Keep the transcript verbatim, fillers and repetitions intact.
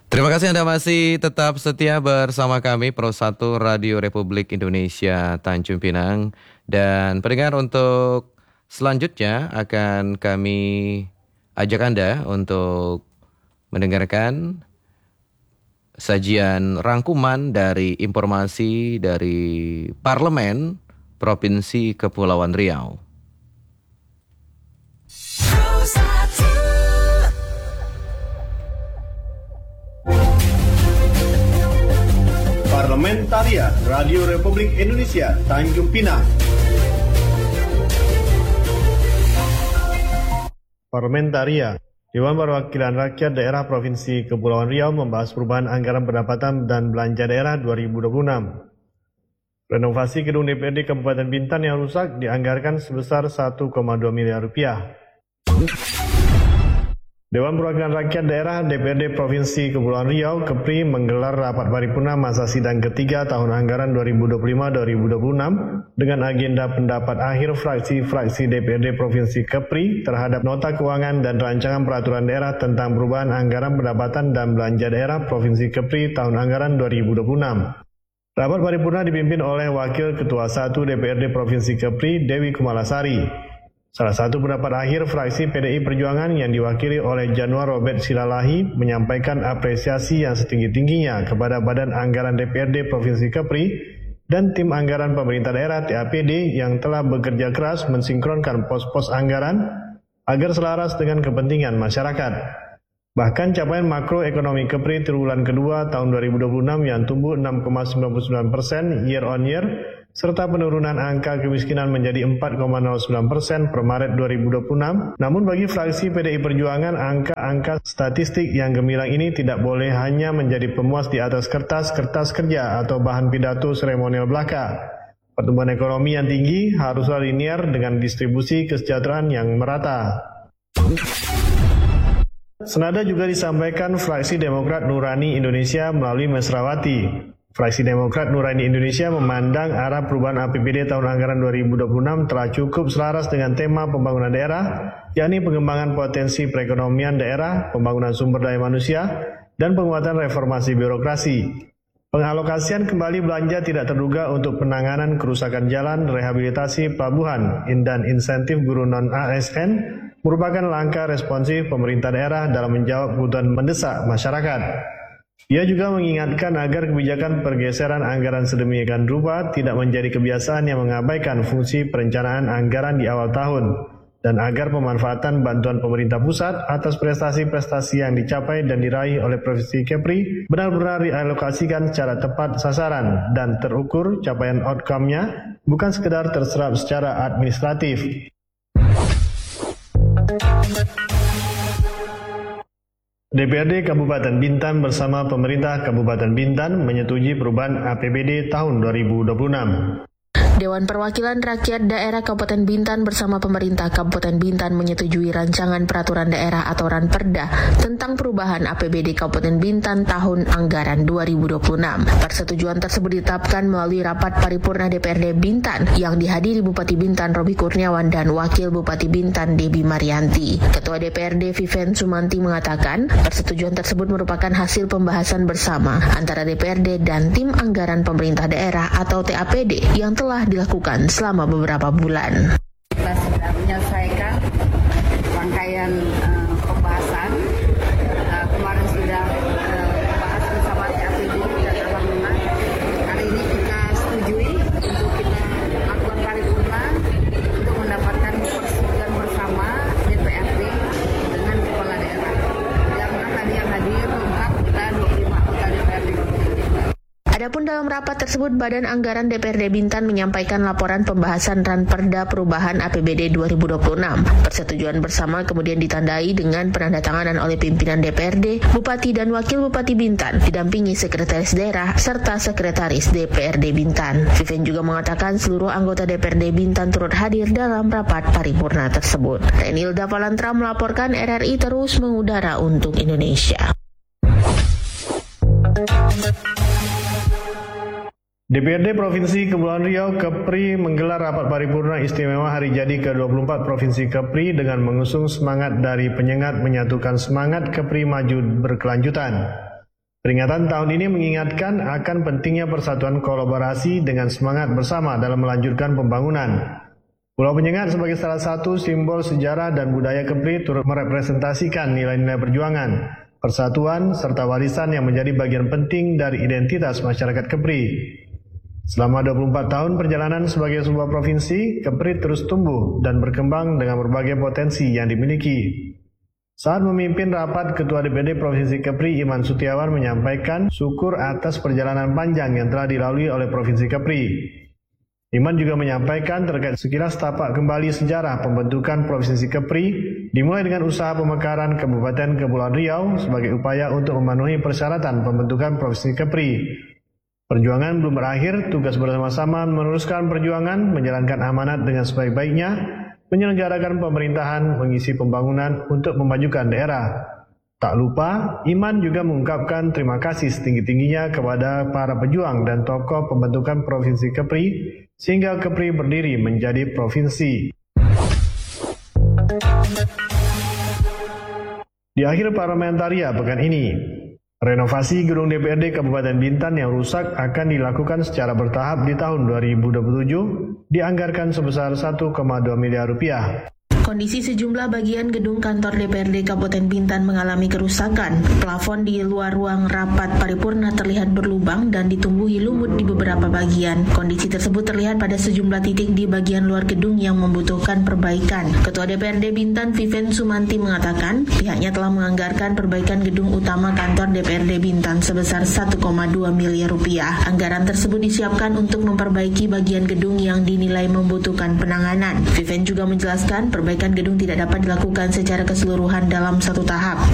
Terima kasih Anda masih tetap setia bersama kami Pro satu Radio Republik Indonesia Tanjung Pinang. Dan pendengar, untuk selanjutnya akan kami ajak Anda untuk mendengarkan sajian rangkuman dari informasi dari Parlemen Provinsi Kepulauan Riau. Parlementarian Radio Republik Indonesia Tanjung Pinang. Parlementaria, Dewan Perwakilan Rakyat Daerah Provinsi Kepulauan Riau membahas perubahan anggaran pendapatan dan belanja daerah dua ribu dua puluh enam. Renovasi gedung D P R D Kabupaten Bintan yang rusak dianggarkan sebesar satu koma dua miliar rupiah. Dewan Perwakilan Rakyat Daerah D P R D Provinsi Kepulauan Riau Kepri menggelar rapat paripurna masa sidang ketiga tahun anggaran dua ribu dua puluh lima dua ribu dua puluh enam dengan agenda pendapat akhir fraksi-fraksi D P R D Provinsi Kepri terhadap nota keuangan dan rancangan peraturan daerah tentang perubahan anggaran pendapatan dan belanja daerah Provinsi Kepri tahun anggaran dua ribu dua puluh enam. Rapat paripurna dipimpin oleh Wakil Ketua satu D P R D Provinsi Kepri, Dewi Kumalasari. Salah satu pendapat akhir fraksi P D I Perjuangan yang diwakili oleh Januar Robert Silalahi menyampaikan apresiasi yang setinggi-tingginya kepada Badan Anggaran D P R D Provinsi Kepri dan tim anggaran pemerintah daerah T A P D yang telah bekerja keras mensinkronkan pos-pos anggaran agar selaras dengan kepentingan masyarakat. Bahkan capaian makroekonomi Kepri triwulan kedua tahun dua ribu dua puluh enam yang tumbuh enam koma sembilan puluh sembilan persen year on year serta penurunan angka kemiskinan menjadi empat koma nol sembilan persen per Maret dua ribu dua puluh enam. Namun bagi fraksi P D I Perjuangan, angka-angka statistik yang gemilang ini tidak boleh hanya menjadi pemuas di atas kertas-kertas kerja atau bahan pidato seremonial belaka. Pertumbuhan ekonomi yang tinggi haruslah linear dengan distribusi kesejahteraan yang merata. Senada juga disampaikan fraksi Demokrat Nurani Indonesia melalui Mesrawati. Fraksi Demokrat Nurani Indonesia memandang arah perubahan A P B D tahun anggaran dua ribu dua puluh enam telah cukup selaras dengan tema pembangunan daerah, yakni pengembangan potensi perekonomian daerah, pembangunan sumber daya manusia, dan penguatan reformasi birokrasi. Pengalokasian kembali belanja tidak terduga untuk penanganan kerusakan jalan, rehabilitasi pelabuhan, dan insentif guru non-A S N merupakan langkah responsif pemerintah daerah dalam menjawab kebutuhan mendesak masyarakat. Ia juga mengingatkan agar kebijakan pergeseran anggaran sedemikian rupa tidak menjadi kebiasaan yang mengabaikan fungsi perencanaan anggaran di awal tahun, dan agar pemanfaatan bantuan pemerintah pusat atas prestasi-prestasi yang dicapai dan diraih oleh Provinsi Kepri benar-benar dialokasikan secara tepat sasaran dan terukur capaian outcome-nya, bukan sekedar terserap secara administratif. D P R D Kabupaten Bintan bersama pemerintah Kabupaten Bintan menyetujui perubahan A P B D tahun dua ribu dua puluh enam. Dewan Perwakilan Rakyat Daerah Kabupaten Bintan bersama pemerintah Kabupaten Bintan menyetujui rancangan peraturan daerah atau Ranperda tentang perubahan A P B D Kabupaten Bintan tahun anggaran dua ribu dua puluh enam. Persetujuan tersebut ditetapkan melalui rapat paripurna D P R D Bintan yang dihadiri Bupati Bintan Robi Kurniawan dan Wakil Bupati Bintan Debbie Marianti. Ketua D P R D Vivian Sumanti mengatakan persetujuan tersebut merupakan hasil pembahasan bersama antara D P R D dan tim anggaran pemerintah daerah atau T A P D yang telah dilakukan selama beberapa bulan. Kita sudah menyelesaikan rangkaian uh, pembahasan. Uh, kemarin sudah uh, membahas bersama T A P D dan alhamdulillah hari ini kita setujui untuk kita lakukan paripurna untuk mendapatkan persetujuan bersama D P R D dengan kepala daerah. Yang tadi yang hadir lengkap kita dua puluh lima anggota D P R D. Adapun dalam rapat tersebut, Badan Anggaran D P R D Bintan menyampaikan laporan pembahasan Ranperda perubahan A P B D dua ribu dua puluh enam. Persetujuan bersama kemudian ditandai dengan penandatanganan oleh pimpinan D P R D, Bupati dan Wakil Bupati Bintan, didampingi Sekretaris Daerah serta Sekretaris D P R D Bintan. Vivian juga mengatakan seluruh anggota D P R D Bintan turut hadir dalam rapat paripurna tersebut. Renilda Valantra melaporkan R R I terus mengudara untuk Indonesia. D P R D Provinsi Kepulauan Riau Kepri menggelar rapat paripurna istimewa hari jadi ke dua puluh empat Provinsi Kepri dengan mengusung semangat dari penyengat menyatukan semangat Kepri maju berkelanjutan. Peringatan tahun ini mengingatkan akan pentingnya persatuan kolaborasi dengan semangat bersama dalam melanjutkan pembangunan. Pulau Penyengat sebagai salah satu simbol sejarah dan budaya Kepri turut merepresentasikan nilai-nilai perjuangan, persatuan, serta warisan yang menjadi bagian penting dari identitas masyarakat Kepri. Selama dua puluh empat tahun perjalanan sebagai sebuah provinsi, Kepri terus tumbuh dan berkembang dengan berbagai potensi yang dimiliki. Saat memimpin rapat, Ketua D P R D Provinsi Kepri Iman Sutiawan menyampaikan syukur atas perjalanan panjang yang telah dilalui oleh Provinsi Kepri. Iman juga menyampaikan terkait sekilas tapak kembali sejarah pembentukan Provinsi Kepri, dimulai dengan usaha pemekaran Kabupaten Kepulauan Riau sebagai upaya untuk memenuhi persyaratan pembentukan Provinsi Kepri. Perjuangan belum berakhir, tugas bersama-sama meneruskan perjuangan, menjalankan amanat dengan sebaik-baiknya, menyelenggarakan pemerintahan, mengisi pembangunan untuk memajukan daerah. Tak lupa, Iman juga mengungkapkan terima kasih setinggi-tingginya kepada para pejuang dan tokoh pembentukan Provinsi Kepri, sehingga Kepri berdiri menjadi provinsi. Di akhir parlamentaria pekan ini, renovasi gedung D P R D Kabupaten Bintan yang rusak akan dilakukan secara bertahap di tahun dua ribu dua puluh tujuh, dianggarkan sebesar satu koma dua miliar rupiah. Kondisi sejumlah bagian gedung kantor D P R D Kabupaten Bintan mengalami kerusakan. Plafon di luar ruang rapat paripurna terlihat berlubang dan ditumbuhi lumut di beberapa bagian. Kondisi tersebut terlihat pada sejumlah titik di bagian luar gedung yang membutuhkan perbaikan. Ketua D P R D Bintan Vivian Sumanti mengatakan pihaknya telah menganggarkan perbaikan gedung utama kantor D P R D Bintan sebesar satu koma dua miliar rupiah. Anggaran tersebut disiapkan untuk memperbaiki bagian gedung yang dinilai membutuhkan penanganan. Vivian juga menjelaskan perbaikan gedung tidak dapat dilakukan secara keseluruhan dalam satu tahap.